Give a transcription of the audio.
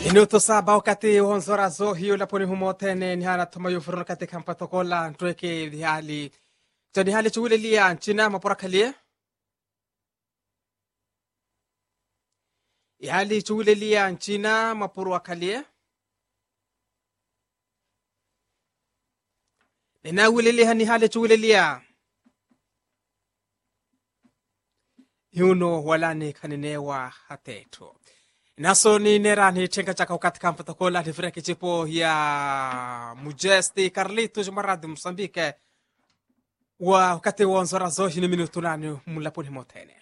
Minuto saba wakati onzora zo hiyo laponi humotene ni hana tumayo furuno katika mpatokola ntweke dihali to dihali chuule lia nchina mapora kalie ihali chuule lia nchina mapura kalie nina wile lia ni hali chuule lia yuno walani kaninewa hateto naso ni nera ni chenga chaka katika mpatokola ni freki chipo ya Mujesti Carlitos Maradi Mozambique wa wakati wa onzora zo hini minuto nani mulaponi motene